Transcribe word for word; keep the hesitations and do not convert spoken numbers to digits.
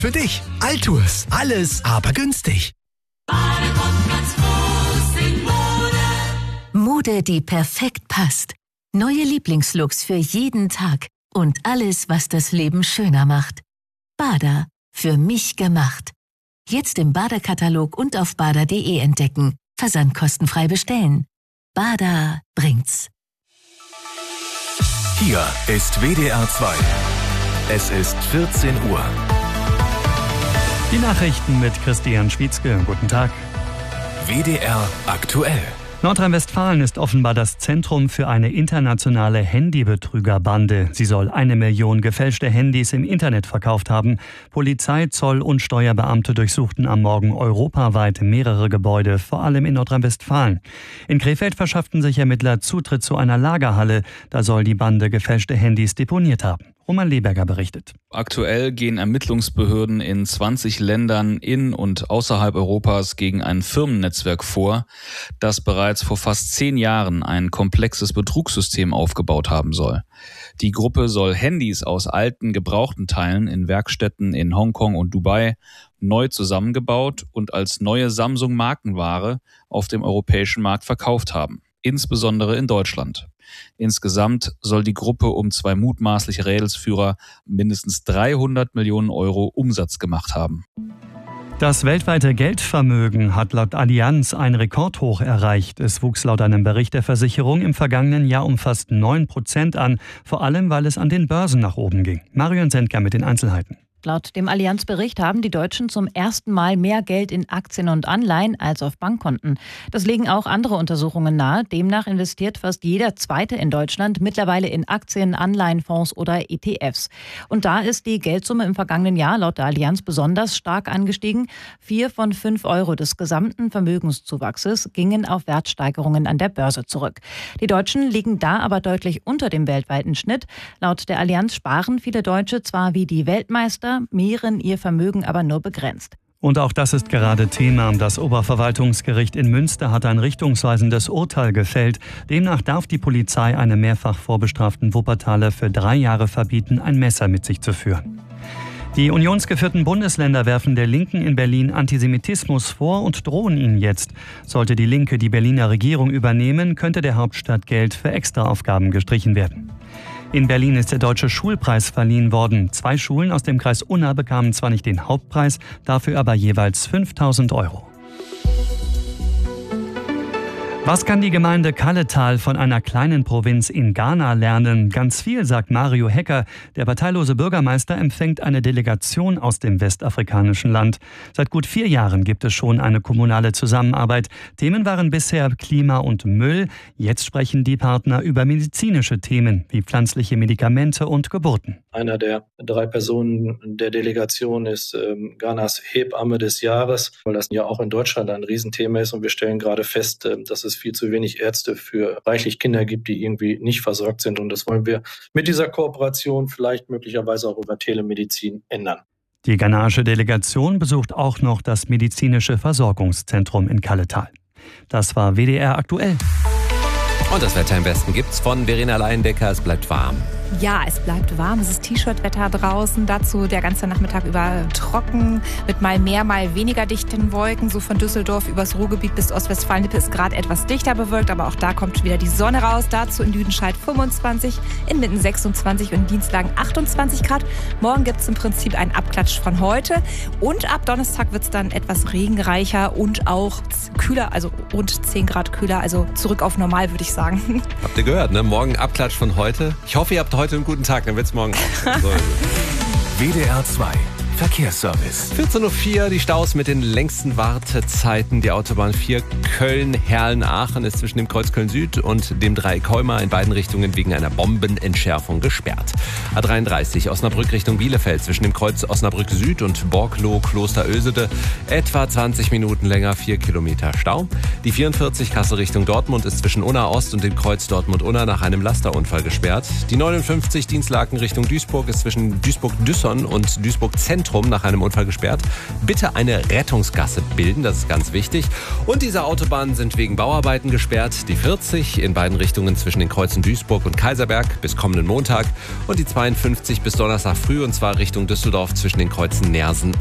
Für dich, Altours. Alles, aber günstig. Mode, die perfekt passt. Neue Lieblingslooks für jeden Tag. Und alles, was das Leben schöner macht. Bada, für mich gemacht. Jetzt im Bada-Katalog und auf bada punkt de entdecken. Versandkostenfrei bestellen. Bada bringt's. Hier ist W D R zwei. Es ist vierzehn Uhr. Die Nachrichten mit Christian Schwietzke. Guten Tag. W D R aktuell. Nordrhein-Westfalen ist offenbar das Zentrum für eine internationale Handybetrügerbande. Sie soll eine Million gefälschte Handys im Internet verkauft haben. Polizei, Zoll und Steuerbeamte durchsuchten am Morgen europaweit mehrere Gebäude, vor allem in Nordrhein-Westfalen. In Krefeld verschafften sich Ermittler Zutritt zu einer Lagerhalle. Da soll die Bande gefälschte Handys deponiert haben. Roman Leberger berichtet. Aktuell gehen Ermittlungsbehörden in zwanzig Ländern in und außerhalb Europas gegen ein Firmennetzwerk vor, das bereits vor fast zehn Jahren ein komplexes Betrugssystem aufgebaut haben soll. Die Gruppe soll Handys aus alten, gebrauchten Teilen in Werkstätten in Hongkong und Dubai neu zusammengebaut und als neue Samsung-Markenware auf dem europäischen Markt verkauft haben, insbesondere in Deutschland. Insgesamt soll die Gruppe um zwei mutmaßliche Rädelsführer mindestens dreihundert Millionen Euro Umsatz gemacht haben. Das weltweite Geldvermögen hat laut Allianz ein Rekordhoch erreicht. Es wuchs laut einem Bericht der Versicherung im vergangenen Jahr um fast neun Prozent an, vor allem weil es an den Börsen nach oben ging. Marion Sendker mit den Einzelheiten. Laut dem Allianz-Bericht haben die Deutschen zum ersten Mal mehr Geld in Aktien und Anleihen als auf Bankkonten. Das legen auch andere Untersuchungen nahe. Demnach investiert fast jeder Zweite in Deutschland mittlerweile in Aktien, Anleihenfonds oder E T Fs. Und da ist die Geldsumme im vergangenen Jahr laut der Allianz besonders stark angestiegen. Vier von fünf Euro des gesamten Vermögenszuwachses gingen auf Wertsteigerungen an der Börse zurück. Die Deutschen liegen da aber deutlich unter dem weltweiten Schnitt. Laut der Allianz sparen viele Deutsche zwar wie die Weltmeister, mehren ihr Vermögen aber nur begrenzt. Und auch das ist gerade Thema. Das Oberverwaltungsgericht in Münster hat ein richtungsweisendes Urteil gefällt. Demnach darf die Polizei einem mehrfach vorbestraften Wuppertaler für drei Jahre verbieten, ein Messer mit sich zu führen. Die unionsgeführten Bundesländer werfen der Linken in Berlin Antisemitismus vor und drohen ihnen jetzt. Sollte die Linke die Berliner Regierung übernehmen, könnte der Hauptstadt Geld für Extraaufgaben gestrichen werden. In Berlin ist der Deutsche Schulpreis verliehen worden. Zwei Schulen aus dem Kreis Unna bekamen zwar nicht den Hauptpreis, dafür aber jeweils fünftausend Euro. Was kann die Gemeinde Kalletal von einer kleinen Provinz in Ghana lernen? Ganz viel, sagt Mario Hecker. Der parteilose Bürgermeister empfängt eine Delegation aus dem westafrikanischen Land. Seit gut vier Jahren gibt es schon eine kommunale Zusammenarbeit. Themen waren bisher Klima und Müll. Jetzt sprechen die Partner über medizinische Themen wie pflanzliche Medikamente und Geburten. Einer der drei Personen der Delegation ist ähm, Ghanas Hebamme des Jahres, weil das ja auch in Deutschland ein Riesenthema ist. Und wir stellen gerade fest, äh, dass es viel zu wenig Ärzte für reichlich Kinder gibt, die irgendwie nicht versorgt sind. Und das wollen wir mit dieser Kooperation vielleicht möglicherweise auch über Telemedizin ändern. Die ghanaische Delegation besucht auch noch das medizinische Versorgungszentrum in Kalletal. Das war W D R aktuell. Und das Wetter im Westen gibt's von Verena Leindecker. Es bleibt warm. Ja, es bleibt warm. Es ist T-Shirt-Wetter draußen. Dazu der ganze Nachmittag über trocken mit mal mehr, mal weniger dichten Wolken. So von Düsseldorf übers Ruhrgebiet bis Ostwestfalen-Lippe ist gerade etwas dichter bewölkt, aber auch da kommt wieder die Sonne raus. Dazu in Lüdenscheid fünfundzwanzig, in Mitten sechsundzwanzig und in Dienstlagen achtundzwanzig Grad. Morgen gibt's im Prinzip einen Abklatsch von heute. Und ab Donnerstag wird's dann etwas regenreicher und auch kühler, also rund zehn Grad kühler. Also zurück auf normal, würde ich sagen. Habt ihr gehört, ne? Morgen Abklatsch von heute. Ich hoffe, ihr habt heute einen guten Tag, dann wird's morgen auch. So. W D R zwei Verkehrsservice. vierzehn Uhr vier, die Staus mit den längsten Wartezeiten. Die Autobahn vier Köln-Herlen-Aachen ist zwischen dem Kreuz Köln-Süd und dem Dreieck Heuma in beiden Richtungen wegen einer Bombenentschärfung gesperrt. A dreiunddreißig Osnabrück Richtung Bielefeld zwischen dem Kreuz Osnabrück-Süd und Borkloh-Kloster-Oesede etwa zwanzig Minuten länger, vier Kilometer Stau. Die vierundvierzig Kassel Richtung Dortmund ist zwischen Unna Ost und dem Kreuz Dortmund-Unna nach einem Lasterunfall gesperrt. Die neunundfünfzig Dienstlaken Richtung Duisburg ist zwischen Duisburg-Düssern und Duisburg-Zentrum Zentrum nach einem Unfall gesperrt. Bitte eine Rettungsgasse bilden, das ist ganz wichtig. Und diese Autobahnen sind wegen Bauarbeiten gesperrt. Die vierzig in beiden Richtungen zwischen den Kreuzen Duisburg und Kaiserberg bis kommenden Montag und die zweiundfünfzig bis Donnerstag früh und zwar Richtung Düsseldorf zwischen den Kreuzen Neersen